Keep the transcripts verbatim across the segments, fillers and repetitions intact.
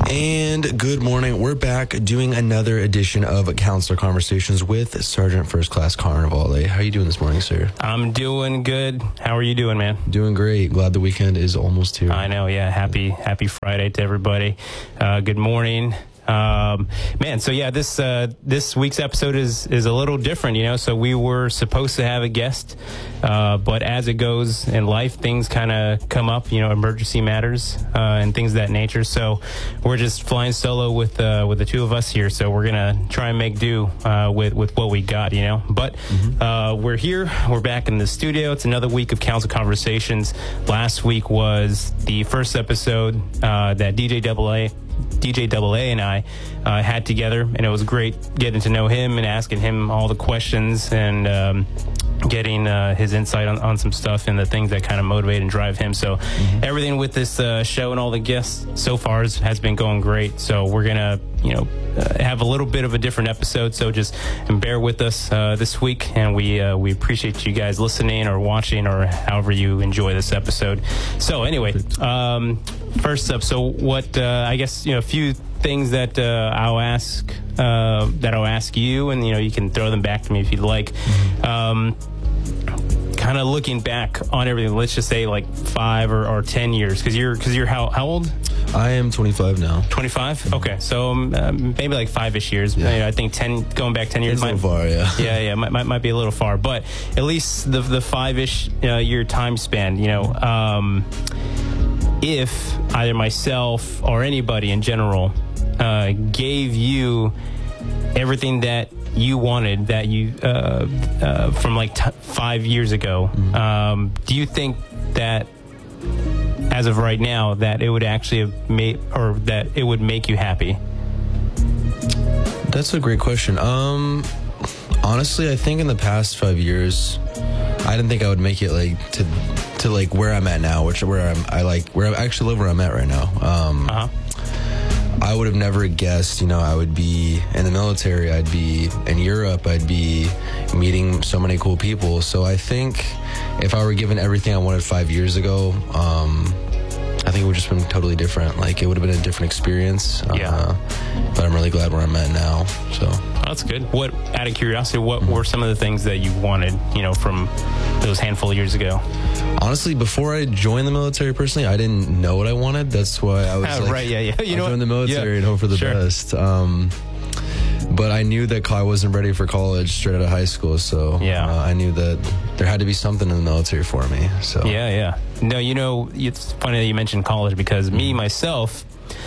And good morning. We're back doing another edition of Counselor Conversations with Sergeant First Class Carnivale. How are you doing this morning, sir? I'm doing good. How are you doing, man? Doing great. Glad the weekend is almost here. I know, yeah. Happy happy Friday to everybody. Uh, good morning. Um, man, so yeah, this uh, this week's episode is, is a little different, you know. So we were supposed to have a guest, uh, but as it goes in life, things kind of come up, you know, emergency matters uh, and things of that nature. So we're just flying solo with uh, with the two of us here. So we're gonna try and make do uh, with with what we got, you know. But mm-hmm. uh, we're here. We're back in the studio. It's another week of Council Conversations. Last week was the first episode uh, that D J Double A. D J Double A and I uh, had together, and it was great getting to know him and asking him all the questions and um, getting uh, his insight on, on some stuff and the things that kind of motivate and drive him. So mm-hmm. everything with this uh, show and all the guests so far has, has been going great. So we're gonna, you know, uh, have a little bit of a different episode. So just bear with us uh, this week, and we uh, we appreciate you guys listening or watching or however you enjoy this episode. So anyway, um, first up, so what uh, I guess you know a few things that uh, I'll ask uh, that I'll ask you, and you know you can throw them back to me if you'd like. Mm-hmm. Um, kind of looking back on everything, let's just say like five or, or ten years, because you're because you're how how old? I am twenty-five now. twenty-five? Okay, so um, maybe like five-ish years. Yeah. I think ten, going back ten years. It's might, a little far, yeah. Yeah, yeah, might, might, might be a little far, but at least the the five-ish uh, year time span, you know, um, if either myself or anybody in general uh, gave you everything that you wanted that you uh, uh, from like t- five years ago, mm-hmm. um, do you think that as of right now that it would actually have made or that it would make you happy? That's a great question. Um, honestly, I think in the past five years, I didn't think I would make it like to to like where I'm at now, which where I'm I like where I actually live where I'm at right now. Um, uh-huh. I would have never guessed, you know, I would be in the military, I'd be in Europe, I'd be meeting so many cool people. So I think if I were given everything I wanted five years ago, um, I think it would have just been totally different. Like, it would have been a different experience. Yeah. Uh, but I'm really glad where I'm at now, so. Oh, that's good. What, out of curiosity, what mm-hmm. were some of the things that you wanted, you know, from those handful of years ago? Honestly, before I joined the military personally, I didn't know what I wanted. That's why I was oh, like, right, yeah, yeah. You I know joined the military yeah. and hope for the sure. best. Um, but I knew that I wasn't ready for college straight out of high school, so yeah. uh, I knew that there had to be something in the military for me. So yeah, yeah. No, you know, it's funny that you mentioned college, because mm-hmm. me, myself,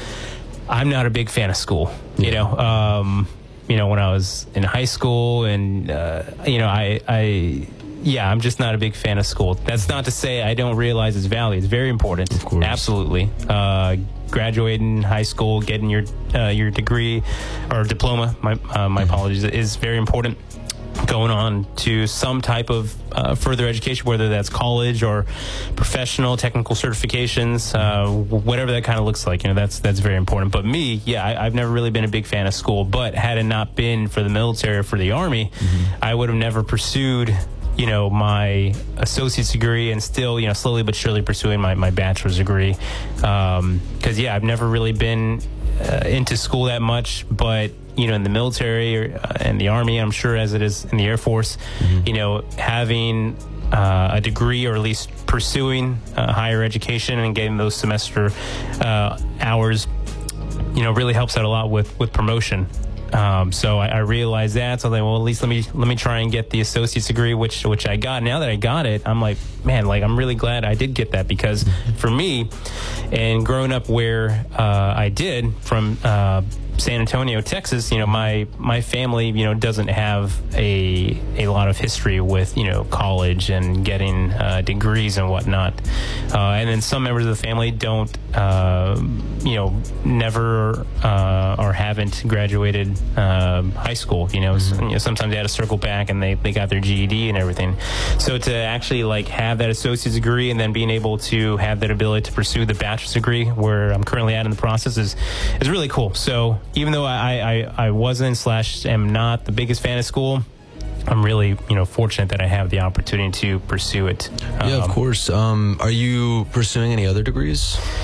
I'm not a big fan of school. Yeah. You know, um, you know, when I was in high school, and uh, you know, I, I, yeah, I'm just not a big fan of school. That's not to say I don't realize its value. It's very important. Of course, absolutely. Uh, graduating high school, getting your uh, your degree or diploma, my uh, my mm-hmm. apologies, is very important. Going on to some type of uh, further education, whether that's college or professional technical certifications, uh, whatever that kind of looks like, you know, that's that's very important. But me, yeah, I, I've never really been a big fan of school. But had it not been for the military or for the Army, mm-hmm. I would have never pursued, you know, my associate's degree, and still, you know, slowly but surely pursuing my, my bachelor's degree. Um, cause yeah, I've never really been uh, into school that much, but you know, in the military or, uh, and the Army, I'm sure as it is in the Air Force, mm-hmm. you know, having uh, a degree, or at least pursuing uh, higher education and getting those semester uh, hours, you know, really helps out a lot with, with promotion. Um, so I, I realized that. So then, well, at least let me let me try and get the associate's degree, which which I got. Now that I got it, I'm like, man, like I'm really glad I did get that, because for me, and growing up where uh, I did from uh, San Antonio, Texas, you know, my my family, you know, doesn't have a a lot of history with, you know, college and getting uh, degrees and whatnot. Uh, and then some members of the family don't, uh, you know, never uh, or haven't graduated uh, high school. You know, mm-hmm. so, you know, sometimes they had to circle back and they, they got their G E D and everything. So to actually like have that associate's degree and then being able to have that ability to pursue the bachelor's degree where I'm currently at in the process is is really cool. So even though I, I, I wasn't slash am not the biggest fan of school, I'm really, you know, fortunate that I have the opportunity to pursue it. Yeah, um, of course. Um, are you pursuing any other degrees?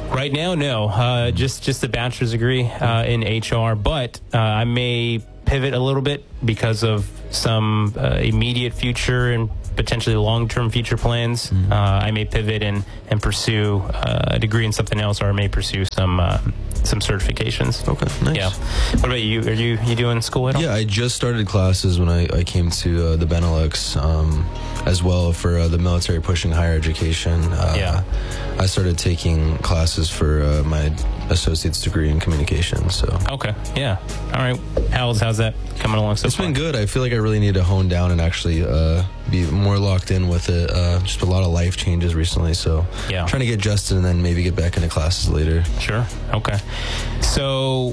Right now, no. Uh, just just a bachelor's degree uh, in H R, but uh, I may pivot a little bit because of some uh, immediate future and potentially long-term future plans. Mm-hmm. Uh, I may pivot and and pursue uh, a degree in something else, or I may pursue some uh, some certifications. Okay, nice. Yeah. What about you? Are you you doing school at all? Yeah, I just started classes when I, I came to uh, the Benelux, um, as well for uh, the military pushing higher education. Uh, yeah. I started taking classes for uh, my associate's degree in communication. So okay, yeah, all right. How's how's that coming along so It's far? been good. I feel like I really need to hone down and actually uh, be more locked in with it. Uh, just a lot of life changes recently, so yeah, trying to get adjusted and then maybe get back into classes later. Sure. Okay. So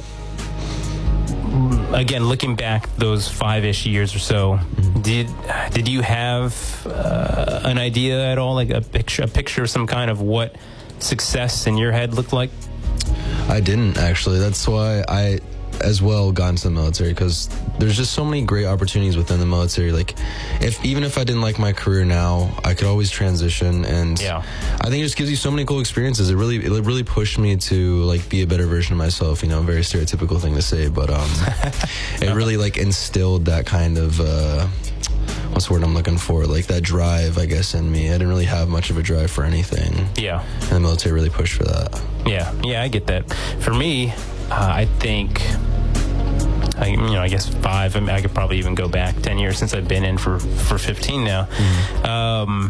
again, looking back those five-ish years or so, mm-hmm. did did you have uh, an idea at all, like a picture, a picture of some kind of what success in your head looked like? I didn't, actually. That's why I, as well, got into the military, because there's just so many great opportunities within the military. Like, if even if I didn't like my career now, I could always transition, and yeah. I think it just gives you so many cool experiences. It really, it really pushed me to like be a better version of myself. You know, a very stereotypical thing to say, but um, it really like instilled that kind of. Uh, What's the word I'm looking for? Like that drive, I guess, in me. I didn't really have much of a drive for anything. Yeah. And the military really pushed for that. Yeah, yeah, I get that. For me, uh, I think, I, you know, I guess five. I mean, I could probably even go back ten years since I've been in for, for fifteen now. Mm-hmm. Um,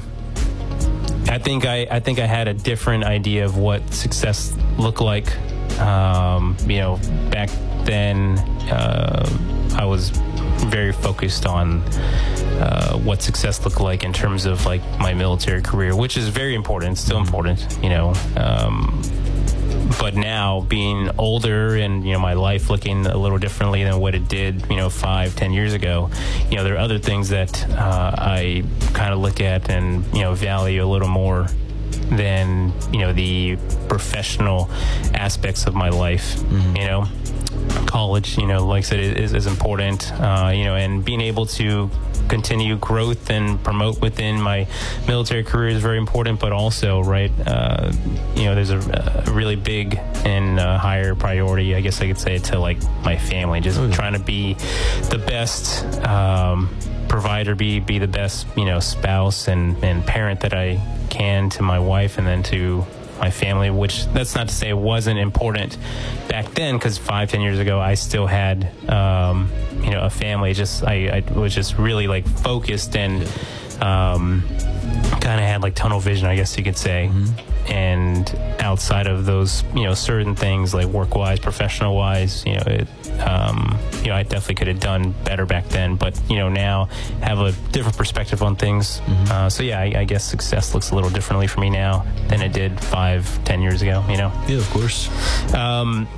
I think I, I think I had a different idea of what success looked like. Um, you know, back then, uh, I was very focused on uh, what success looked like in terms of like my military career, which is very important. It's still important, you know. Um, but now, being older and you know my life looking a little differently than what it did, you know, five, ten years ago, you know, there are other things that uh, I kind of look at and you know value a little more than you know the professional aspects of my life. Mm-hmm. You know. College, you know, like I said, is, is important, uh, you know, and being able to continue growth and promote within my military career is very important, but also, right, uh, you know, there's a, a really big and uh, higher priority, I guess I could say, to like my family, just oh, yeah. trying to be the best um, provider, be be the best, you know, spouse and, and parent that I can to my wife and then to my family, which that's not to say it wasn't important back then, because five, ten years ago, I still had, um, you know, a family. Just I, I was just really like focused and um, kind of had like tunnel vision, I guess you could say. Mm-hmm. And outside of those, you know, certain things like work-wise, professional-wise, you know, it, um, you know, I definitely could have done better back then. But you know, now have a different perspective on things. Mm-hmm. Uh, so yeah, I, I guess success looks a little differently for me now than it did five, ten years ago. You know. Yeah, of course. Um,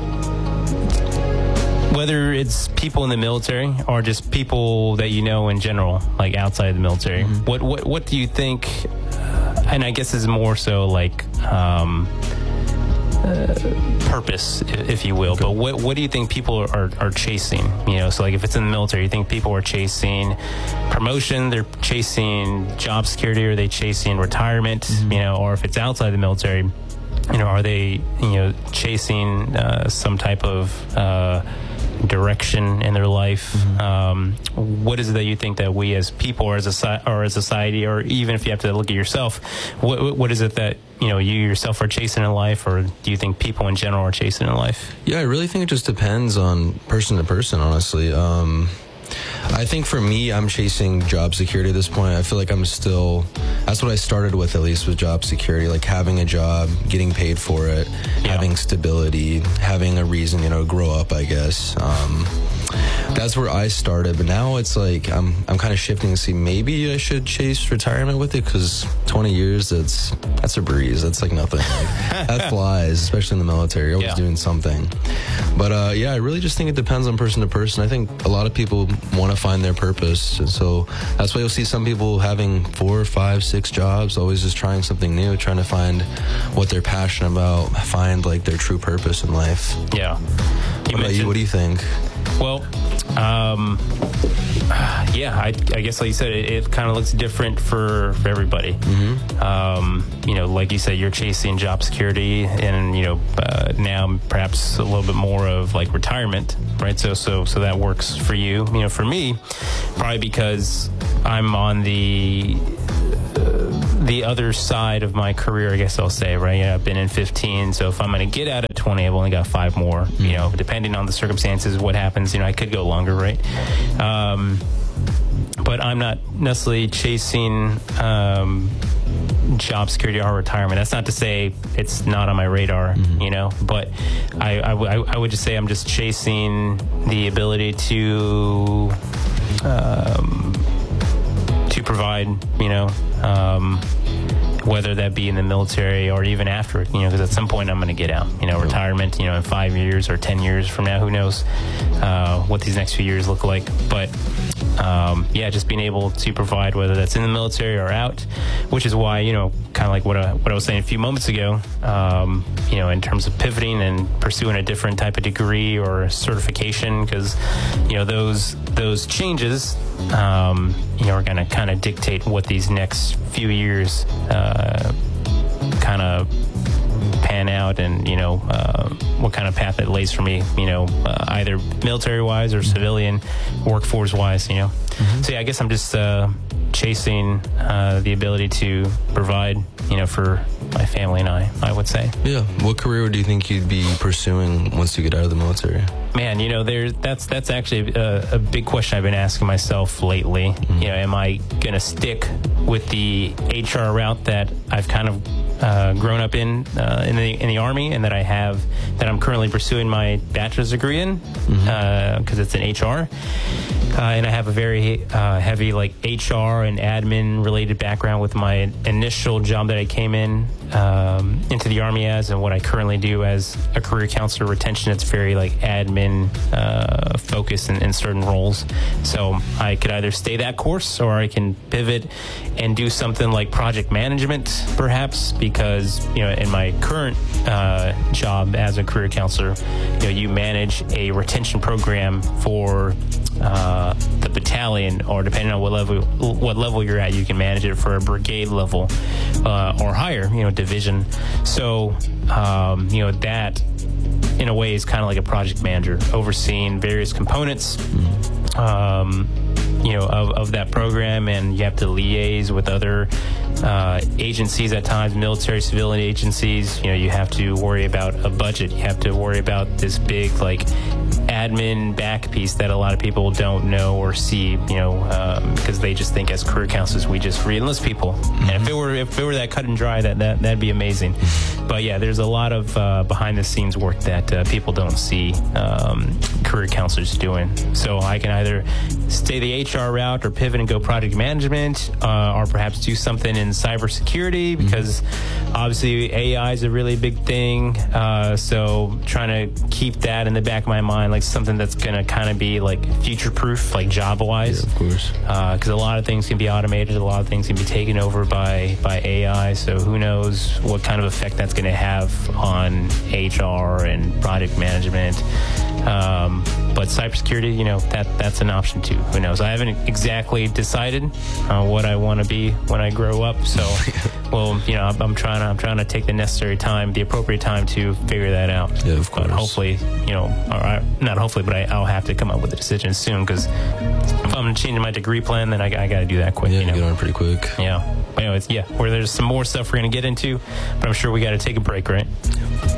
whether it's people in the military or just people that you know in general, like outside the military, mm-hmm. what what what do you think? And I guess it's more so like um, uh, purpose, if you will. Okay. But what what do you think people are, are chasing? You know, so like if it's in the military, you think people are chasing promotion, they're chasing job security, or are they chasing retirement? Mm-hmm. You know, or if it's outside the military, you know, are they you know chasing uh, some type of uh, direction in their life? Mm-hmm. Um, what is it that you think that we as people or as a or as a society, or even if you have to look at yourself, what what is it that you know you yourself are chasing in life, or do you think people in general are chasing in life? Yeah, I really think it just depends on person to person, honestly. Um, I think for me, I'm chasing job security at this point. I feel like I'm still, that's what I started with, at least, with job security, like having a job, getting paid for it, yeah. having stability, having a reason, you know, to grow up, I guess. Um, that's where I started, but now it's like I'm I'm kind of shifting to see maybe I should chase retirement with it, because twenty years, that's that's a breeze. That's like nothing. Like, that flies, especially in the military. You're always yeah. doing something. But uh, yeah, I really just think it depends on person to person. I think a lot of people want to find their purpose, and so that's why you'll see some people having four, five, six jobs, always just trying something new, trying to find what they're passionate about, find like their true purpose in life. Yeah. What about you? What do you think? Well, um, yeah, I, I guess like you said, it, it kind of looks different for, for everybody. Mm-hmm. Um, you know, like you said, you're chasing job security, and you know, uh, now perhaps a little bit more of like retirement, right? So, so, so that works for you. You know, for me, probably because I'm on the the other side of my career, I guess I'll say, right? Yeah, I've been in fifteen, so if I'm going to get out at twenty, I've only got five more. Mm-hmm. You know, depending on the circumstances, what happens, you know, I could go longer, right? Um, but I'm not necessarily chasing um, job security or retirement. That's not to say it's not on my radar, mm-hmm. you know, but I, I, w- I would just say I'm just chasing the ability to um, to provide, you know, um, whether that be in the military or even after it, you know, because at some point I'm going to get out, you know, retirement, you know, in five years or ten years from now, who knows uh, what these next few years look like. But um, yeah, just being able to provide, whether that's in the military or out, which is why, you know, kind of like what I, what I was saying a few moments ago, um, you know, in terms of pivoting and pursuing a different type of degree or certification, because, you know, those those changes, um, you know, are going to kind of dictate what these next few years uh, kind of pan out, and you know uh, what kind of path it lays for me, you know, uh, either military wise or civilian workforce wise, you know. Mm-hmm. So yeah, I guess I'm just uh, chasing uh, the ability to provide, you know, for my family and I, I would say. Yeah. What career do you think you'd be pursuing once you get out of the military? Man, you know, there that's that's actually a, a big question I've been asking myself lately. Mm-hmm. You know, am I going to stick with the H R route that I've kind of uh, grown up in uh, in the in the Army, and that I have that I'm currently pursuing my bachelor's degree in, because mm-hmm. uh, it's in H R, uh, and I have a very uh, heavy like H R and admin related background with my initial job that I came in um, into the Army as, and what I currently do as a career counselor retention. It's very like admin uh, focus in, in certain roles. So I could either stay that course, or I can pivot and do something like project management, perhaps, because, you know, in my current uh, job as a career counselor, you know, you manage a retention program for uh, the battalion, or depending on what level what level you're at, you can manage it for a brigade level uh, or higher, you know, division. So, um, you know, that in a way is kind of like a project manager, overseeing various components, um, you know, of, of that program, and you have to liaise with other uh, agencies at times, military, civilian agencies. You know, you have to worry about a budget. You have to worry about this big, like, admin back piece that a lot of people don't know or see, you know, um, because they just think as career counselors we just re-enlist people. Mm-hmm. And if it were if it were that cut and dry, that, that that'd be amazing. But yeah, there's a lot of uh, behind the scenes work that uh, people don't see um, career counselors doing. So I can either stay the H R route, or pivot and go project management, uh, or perhaps do something in cybersecurity, because mm-hmm. obviously A I is a really big thing. Uh, so trying to keep that in the back of my mind, like something that's going to kind of be like future proof, like job wise. Yeah, of course. Because uh, a lot of things can be automated, a lot of things can be taken over by, by A I. So who knows what kind of effect that's going to have on H R and project management. Um, but cybersecurity, you know, that that's an option too. Who knows? I haven't exactly decided uh, what I want to be when I grow up. So, well, you know, I'm, I'm trying to I'm trying to take the necessary time, the appropriate time to figure that out. Yeah, of course. But hopefully, you know, or I, not hopefully, but I, I'll have to come up with a decision soon, because if I'm changing my degree plan, then I, I got to do that quick. Yeah, you know? get on pretty quick. Yeah. But anyways, yeah, where there's some more stuff we're going to get into, but I'm sure we got to take a break, right?